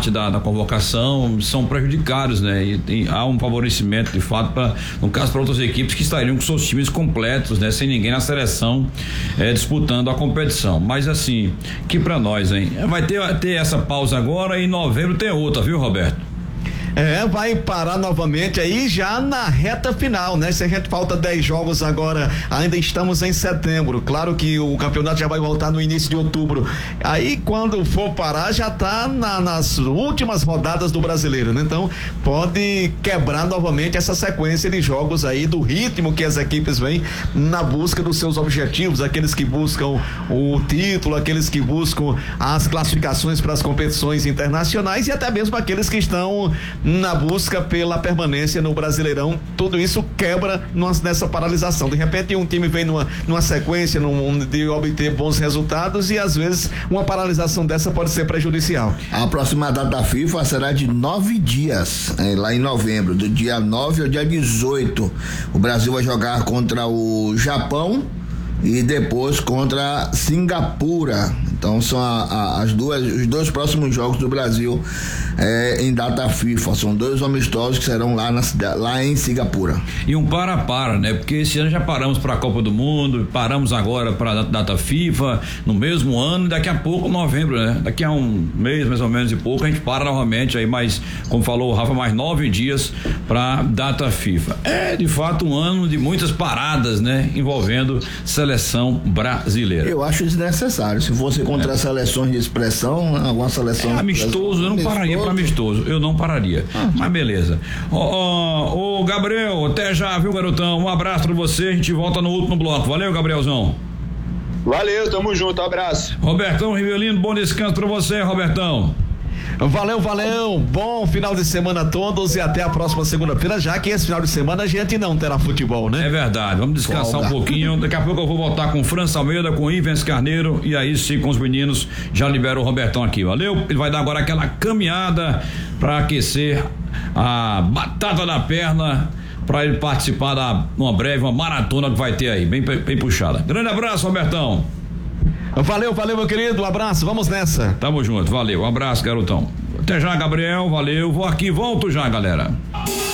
parte da convocação são prejudicados, né? E há um favorecimento de fato no caso para outras equipes que estariam com seus times completos, né? Sem ninguém na seleção disputando a competição. Mas assim, que para nós, hein? Vai ter essa pausa agora e em novembro tem outra, viu, Roberto? Vai parar novamente aí já na reta final, né? Se a gente falta 10 jogos agora, ainda estamos em setembro. Claro que o campeonato já vai voltar no início de outubro. Aí quando for parar já tá nas últimas rodadas do Brasileiro, né? Então pode quebrar novamente essa sequência de jogos aí, do ritmo que as equipes vêm na busca dos seus objetivos, aqueles que buscam o título, aqueles que buscam as classificações para as competições internacionais e até mesmo aqueles que estão na busca pela permanência no Brasileirão. Tudo isso quebra nessa paralisação. De repente um time vem numa sequência de obter bons resultados e às vezes uma paralisação dessa pode ser prejudicial. A próxima data da FIFA será de 9 dias, lá em novembro, do dia 9 ao dia 18. O Brasil vai jogar contra o Japão e depois contra Singapura. Então são os dois próximos jogos do Brasil em data FIFA. São 2 amistosos que serão lá em Singapura. E um para, né? Porque esse ano já paramos para a Copa do Mundo, paramos agora para a data FIFA no mesmo ano, e daqui a pouco, novembro, né? Daqui a um mês, mais ou menos, e pouco, a gente para novamente aí, mais, como falou o Rafa, mais 9 dias para data FIFA. É de fato um ano de muitas paradas, né? Envolvendo seleção brasileira. Eu acho desnecessário. Se fosse contra seleções de expressão, alguma seleção amistoso, eu não pararia para amistoso, eu não pararia. Mas beleza. Ô Gabriel, até já, viu, garotão? Um abraço pra você, a gente volta no último bloco. Valeu, Gabrielzão. Valeu, tamo junto, abraço. Robertão Rivelino, bom descanso pra você, Robertão. Valeu, bom final de semana a todos e até a próxima segunda-feira, já que esse final de semana a gente não terá futebol, né? É verdade, vamos descansar um pouquinho, daqui a pouco eu vou voltar com França Almeida, com Ivens Carneiro e aí sim com os meninos, já libero o Robertão aqui, valeu? Ele vai dar agora aquela caminhada para aquecer a batata da perna, para ele participar uma breve maratona que vai ter aí, bem puxada. Grande abraço, Robertão. Valeu, meu querido, um abraço, vamos nessa. Tamo junto, valeu, um abraço, garotão. Até já, Gabriel, valeu, vou aqui, volto já, galera.